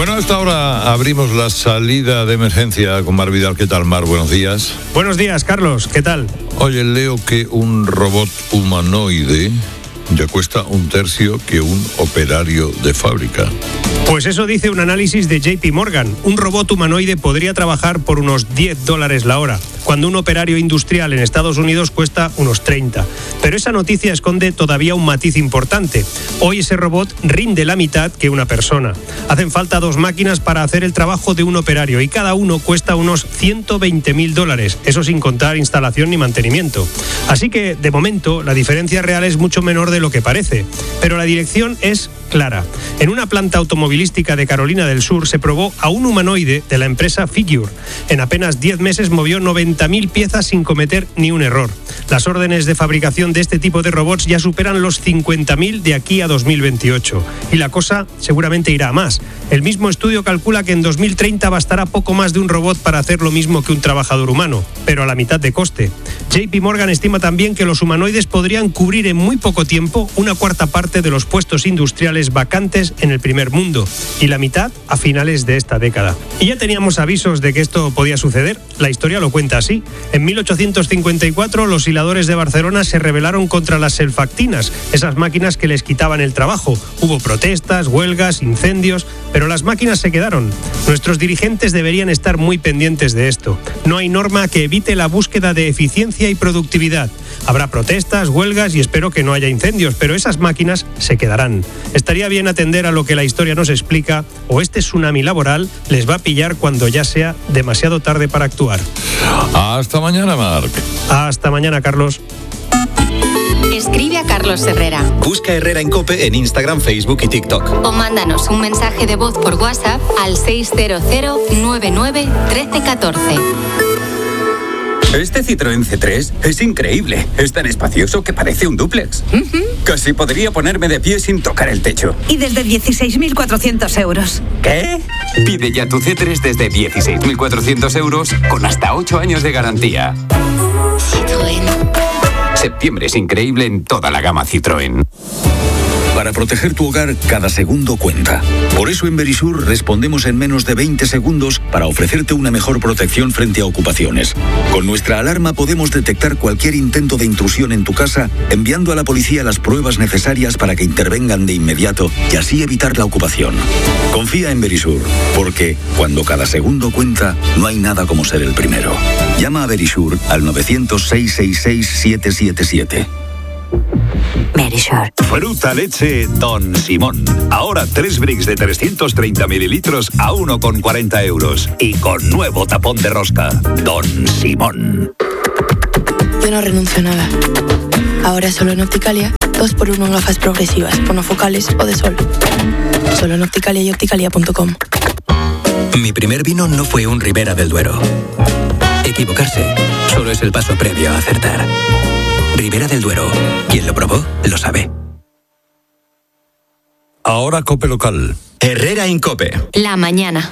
Bueno, hasta ahora abrimos la salida de emergencia con Mar Vidal. ¿Qué tal, Mar? Buenos días. Buenos días, Carlos. ¿Qué tal? Oye, leo que un robot humanoide ya cuesta un tercio que un operario de fábrica. Pues eso dice un análisis de JP Morgan. Un robot humanoide podría trabajar por unos $10 la hora, cuando un operario industrial en Estados Unidos cuesta unos 30. Pero esa noticia esconde todavía un matiz importante. Hoy ese robot rinde la mitad que una persona. Hacen falta 2 máquinas para hacer el trabajo de un operario y cada uno cuesta unos $120.000. Eso sin contar instalación ni mantenimiento. Así que, de momento, la diferencia real es mucho menor de lo que parece. Pero la dirección es clara. En una planta automovilística de Carolina del Sur se probó a un humanoide de la empresa Figure. En apenas 10 meses movió 90.000 piezas sin cometer ni un error. Las órdenes de fabricación de este tipo de robots ya superan los 50.000 de aquí a 2028. Y la cosa seguramente irá a más. El mismo estudio calcula que en 2030 bastará poco más de un robot para hacer lo mismo que un trabajador humano, pero a la mitad de coste. JP Morgan estima también que los humanoides podrían cubrir en muy poco tiempo una cuarta parte de los puestos industriales vacantes en el primer mundo y la mitad a finales de esta década. Y ya teníamos avisos de que esto podía suceder. La historia lo cuenta así. En 1854 los hiladores de Barcelona se rebelaron contra las selfactinas, esas máquinas que les quitaban el trabajo. Hubo protestas, huelgas, incendios, pero las máquinas se quedaron. Nuestros dirigentes deberían estar muy pendientes de esto. No hay norma que evite la búsqueda de eficiencia y productividad. Habrá protestas, huelgas y espero que no haya incendios, pero esas máquinas se quedarán. Estaría bien atender a lo que la historia nos explica, o este tsunami laboral les va a pillar cuando ya sea demasiado tarde para actuar. Hasta mañana, Marc. Hasta mañana, Carlos. Escribe a Carlos Herrera. Busca Herrera en COPE en Instagram, Facebook y TikTok. O mándanos un mensaje de voz por WhatsApp al 600 99 13 14. Este Citroën C3 es increíble. Es tan espacioso que parece un dúplex. Casi podría ponerme de pie sin tocar el techo. Y desde 16.400 euros. ¿Qué? Pide ya tu C3 desde 16.400 euros con hasta 8 años de garantía. Citroën. Septiembre es increíble en toda la gama Citroën. Para proteger tu hogar, cada segundo cuenta. Por eso en Verisur respondemos en menos de 20 segundos para ofrecerte una mejor protección frente a ocupaciones. Con nuestra alarma podemos detectar cualquier intento de intrusión en tu casa, enviando a la policía las pruebas necesarias para que intervengan de inmediato y así evitar la ocupación. Confía en Verisur, porque cuando cada segundo cuenta, no hay nada como ser el primero. Llama a Verisur al 900-666-777. Verisur. Fruta leche Don Simón. Ahora 3 bricks de 330 mililitros a 1,40 euros. Y con nuevo tapón de rosca. Don Simón. Yo no renuncio a nada. Ahora solo en Opticalia, 2x1 en gafas progresivas, monofocales o de sol. Solo en Opticalia y opticalia.com. Mi primer vino no fue un Ribera del Duero. Equivocarse solo es el paso previo a acertar. Ribera del Duero. Quien lo probó, lo sabe. Ahora COPE local. Herrera en COPE. La mañana.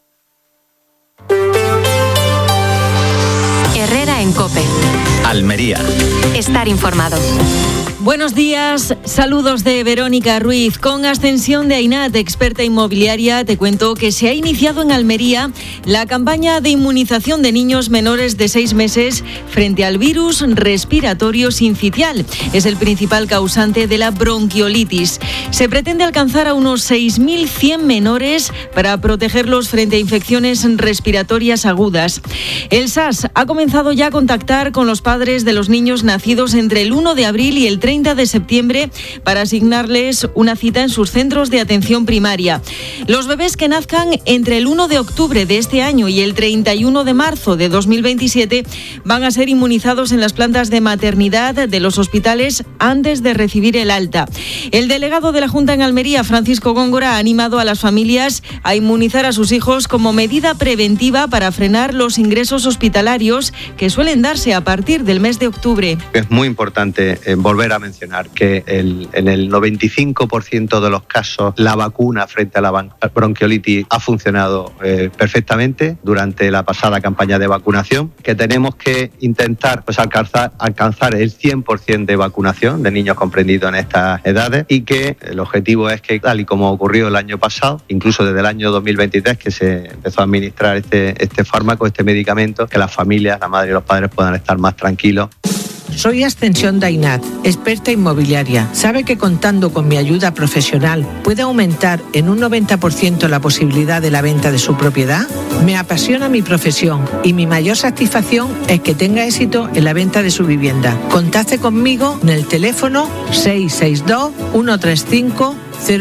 Herrera en COPE. Almería. Estar informado. Buenos días, saludos de Verónica Ruiz. Con ascensión de Ainat, experta inmobiliaria, te cuento que se ha iniciado en Almería la campaña de inmunización de niños menores de 6 meses frente al virus respiratorio sincitial. Es el principal causante de la bronquiolitis. Se pretende alcanzar a unos 6.100 menores para protegerlos frente a infecciones respiratorias agudas. El SAS ha comenzado ya a contactar con los padres de los niños nacidos entre el 1 de abril y el 30 de septiembre para asignarles una cita en sus centros de atención primaria. Los bebés que nazcan entre el 1 de octubre de este año y el 31 de marzo de 2027 van a ser inmunizados en las plantas de maternidad de los hospitales antes de recibir el alta. El delegado de la Junta en Almería, Francisco Góngora, ha animado a las familias a inmunizar a sus hijos como medida preventiva para frenar los ingresos hospitalarios que suelen darse a partir del mes de octubre. Es muy importante volver a mencionar que en el 95% de los casos la vacuna frente a la bronquiolitis ha funcionado perfectamente durante la pasada campaña de vacunación, que tenemos que intentar alcanzar el 100% de vacunación de niños comprendidos en estas edades, y que el objetivo es que, tal y como ocurrió el año pasado, incluso desde el año 2023 que se empezó a administrar este fármaco, este medicamento, que las familias, la madre y los padres puedan estar más tranquilos. Soy Ascensión Dainat, experta inmobiliaria. ¿Sabe que contando con mi ayuda profesional puede aumentar en un 90% la posibilidad de la venta de su propiedad? Me apasiona mi profesión y mi mayor satisfacción es que tenga éxito en la venta de su vivienda. Contacte conmigo en el teléfono 662-135-005.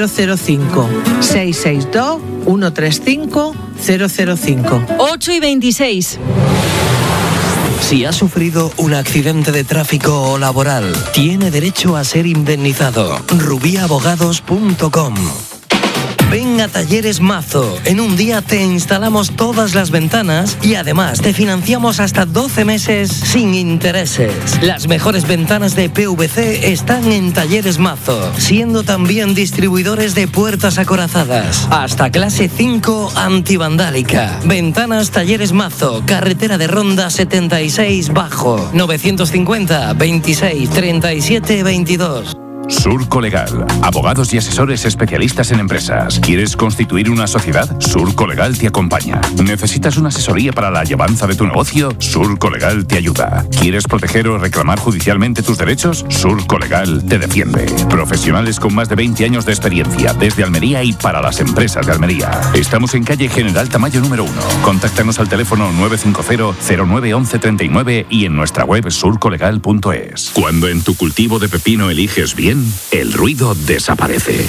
662-135-005. 8:26. Si ha sufrido un accidente de tráfico o laboral, tiene derecho a ser indemnizado. rubiabogados.com. Ven a Talleres Mazo. En un día te instalamos todas las ventanas y además te financiamos hasta 12 meses sin intereses. Las mejores ventanas de PVC están en Talleres Mazo, siendo también distribuidores de puertas acorazadas. Hasta clase 5 antivandálica. Ventanas Talleres Mazo, carretera de Ronda 76 Bajo, 950 26 37 22. Surco Legal, abogados y asesores especialistas en empresas. ¿Quieres constituir una sociedad? Surco Legal te acompaña. ¿Necesitas una asesoría para la llevanza de tu negocio? Surco Legal te ayuda. ¿Quieres proteger o reclamar judicialmente tus derechos? Surco Legal te defiende. Profesionales con más de 20 años de experiencia desde Almería y para las empresas de Almería. Estamos en calle General Tamayo número 1. Contáctanos al teléfono 950 09 11 39 y en nuestra web surcolegal.es. Cuando en tu cultivo de pepino eliges bien, el ruido desaparece.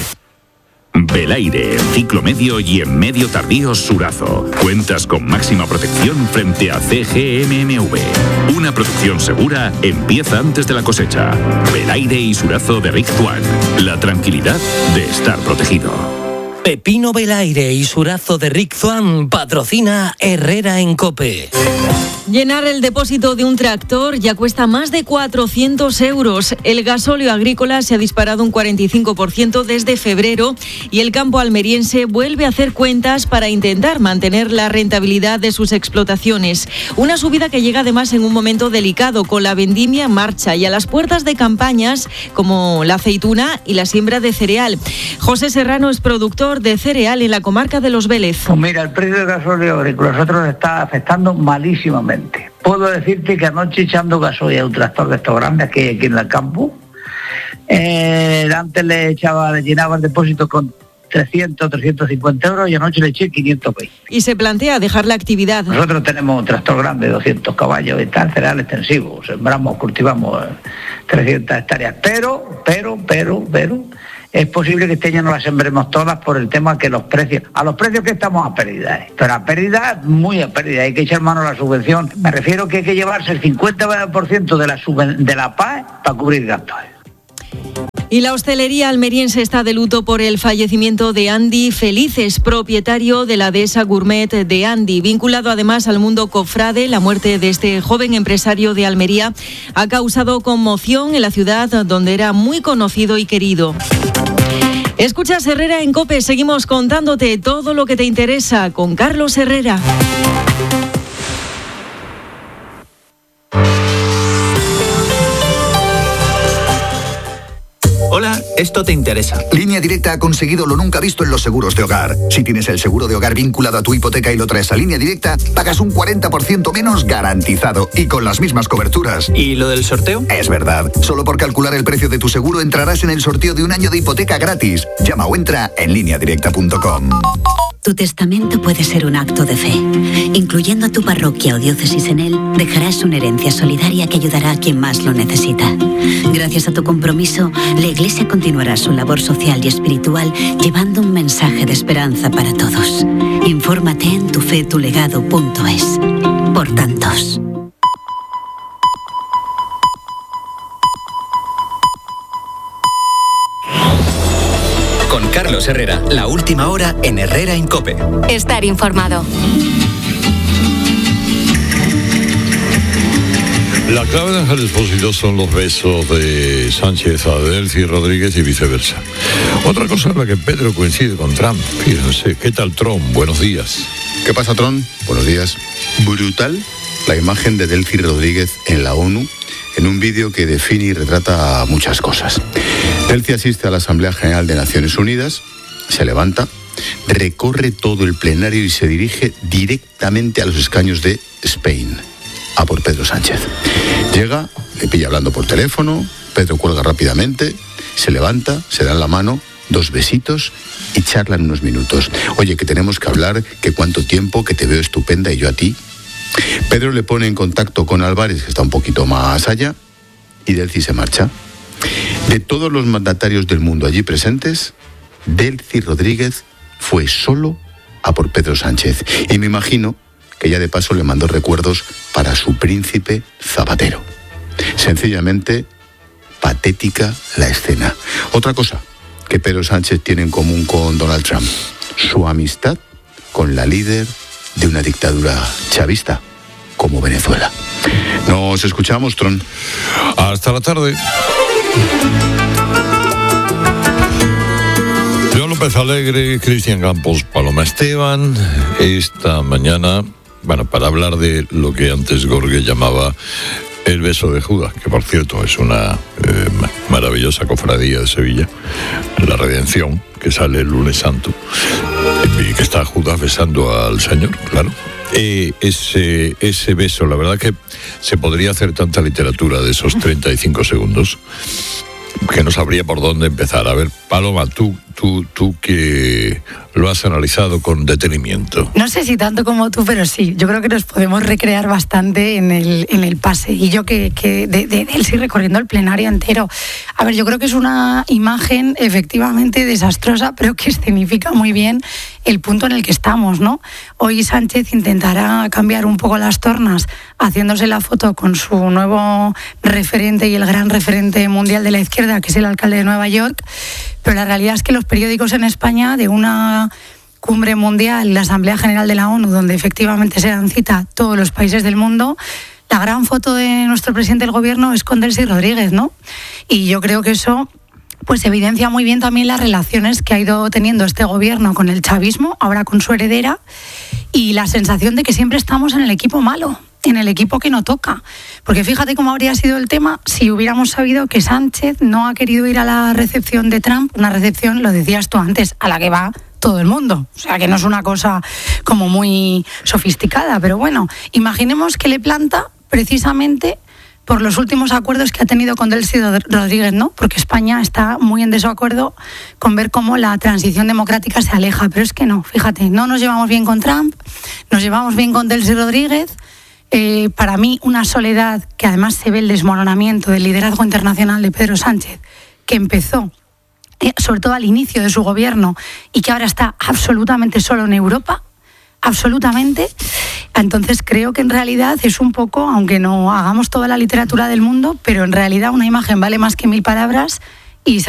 Belaire, ciclo medio y en medio tardío Surazo. Cuentas con máxima protección frente a CGMMV. Una producción segura empieza antes de la cosecha. Belaire y Surazo de Rick Tuan. La tranquilidad de estar protegido. Pepino Belaire y Surazo de Rick Zuan patrocina Herrera en COPE. Llenar el depósito de un tractor ya cuesta más de 400 euros. El gasóleo agrícola se ha disparado un 45% desde febrero y el campo almeriense vuelve a hacer cuentas para intentar mantener la rentabilidad de sus explotaciones. Una subida que llega además en un momento delicado, con la vendimia en marcha y a las puertas de campañas como la aceituna y la siembra de cereal. José Serrano es productor de cereal en la comarca de Los Vélez. Pues mira, el precio del gasóleo agrícola a nosotros está afectando malísimamente. Puedo decirte que anoche echando gasoil a un tractor de estos grandes que hay aquí en el campo, antes le llenaba el depósito con 300, 350 euros y anoche le eché 520. Y se plantea dejar la actividad. Nosotros tenemos un tractor grande de 200 caballos y tal, cereal extensivo, sembramos, cultivamos 300 hectáreas, pero es posible que este año no las sembremos todas por el tema que los precios que estamos a pérdida, pero a pérdida, muy a pérdida, hay que echar mano a la subvención. Me refiero que hay que llevarse el 50% de la PAE para cubrir gastos. Y la hostelería almeriense está de luto por el fallecimiento de Andy Felices, propietario de la dehesa Gourmet de Andy. Vinculado además al mundo cofrade, la muerte de este joven empresario de Almería ha causado conmoción en la ciudad donde era muy conocido y querido. Escuchas Herrera en COPE, seguimos contándote todo lo que te interesa con Carlos Herrera. Hola, esto te interesa. Línea Directa ha conseguido lo nunca visto en los seguros de hogar. Si tienes el seguro de hogar vinculado a tu hipoteca y lo traes a Línea Directa, pagas un 40% menos garantizado y con las mismas coberturas. ¿Y lo del sorteo? Es verdad. Solo por calcular el precio de tu seguro entrarás en el sorteo de un año de hipoteca gratis. Llama o entra en lineadirecta.com. Tu testamento puede ser un acto de fe. Incluyendo a tu parroquia o diócesis en él, dejarás una herencia solidaria que ayudará a quien más lo necesita. Gracias a tu compromiso, la Iglesia continuará su labor social y espiritual llevando un mensaje de esperanza para todos. Infórmate en tufetulegado.es. Por tantos. Con Carlos Herrera, la última hora en Herrera en COPE. Estar informado. La clave de Ángel Expósito son los besos de Sánchez a Delcy Rodríguez y viceversa. Otra cosa en la que Pedro coincide con Trump. Fíjense, ¿qué tal Trump? Buenos días. ¿Qué pasa, Trump? Buenos días. Brutal la imagen de Delcy Rodríguez en la ONU, en un vídeo que define y retrata muchas cosas. Delcy asiste a la Asamblea General de Naciones Unidas, se levanta, recorre todo el plenario y se dirige directamente a los escaños de Spain, a por Pedro Sánchez. Llega, le pilla hablando por teléfono, Pedro cuelga rápidamente, se levanta, se dan la mano, 2 besitos y charlan unos minutos. Oye, que tenemos que hablar, que cuánto tiempo, que te veo estupenda y yo a ti. Pedro le pone en contacto con Álvarez, que está un poquito más allá, y Delcy se marcha. De todos los mandatarios del mundo allí presentes, Delcy Rodríguez fue solo a por Pedro Sánchez. Y me imagino que ya de paso le mandó recuerdos para su príncipe Zapatero. Sencillamente, patética la escena. Otra cosa que Pedro Sánchez tiene en común con Donald Trump: su amistad con la líder de una dictadura chavista como Venezuela. Nos escuchamos, Tron. Hasta la tarde. Joan López Alegre, Cristian Campos, Paloma Esteban, esta mañana, bueno, para hablar de lo que antes Gorge llamaba el beso de Judas, que por cierto es una maravillosa cofradía de Sevilla, la Redención, que sale el lunes santo, y que está Judas besando al Señor, claro. Ese beso, la verdad que se podría hacer tanta literatura de esos 35 segundos que no sabría por dónde empezar. A ver, Paloma, tú que lo has analizado con detenimiento. No sé si tanto como tú, pero sí, yo creo que nos podemos recrear bastante en el pase. Y yo que de él sí recorriendo el plenario entero. A ver, yo creo que es una imagen efectivamente desastrosa, pero que escenifica muy bien el punto en el que estamos, ¿no? Hoy Sánchez intentará cambiar un poco las tornas haciéndose la foto con su nuevo referente y el gran referente mundial de la izquierda, que es el alcalde de Nueva York, pero la realidad es que los periódicos en España, de una cumbre mundial, la Asamblea General de la ONU, donde efectivamente se dan cita todos los países del mundo, la gran foto de nuestro presidente del gobierno es con Delcy Rodríguez, ¿no? Y yo creo que eso pues evidencia muy bien también las relaciones que ha ido teniendo este gobierno con el chavismo, ahora con su heredera, y la sensación de que siempre estamos en el equipo malo, en el equipo que no toca. Porque fíjate cómo habría sido el tema si hubiéramos sabido que Sánchez no ha querido ir a la recepción de Trump, una recepción, lo decías tú antes, a la que va todo el mundo. O sea, que no es una cosa como muy sofisticada, pero bueno, imaginemos que le planta precisamente por los últimos acuerdos que ha tenido con Delcy Rodríguez, ¿no? Porque España está muy en desacuerdo con ver cómo la transición democrática se aleja, pero es que no, fíjate, no nos llevamos bien con Trump, nos llevamos bien con Delcy Rodríguez. Para mí, una soledad que además se ve el desmoronamiento del liderazgo internacional de Pedro Sánchez, que empezó sobre todo al inicio de su gobierno y que ahora está absolutamente solo en Europa, absolutamente. Entonces creo que en realidad es un poco, aunque no hagamos toda la literatura del mundo, pero en realidad una imagen vale más que 1000 palabras y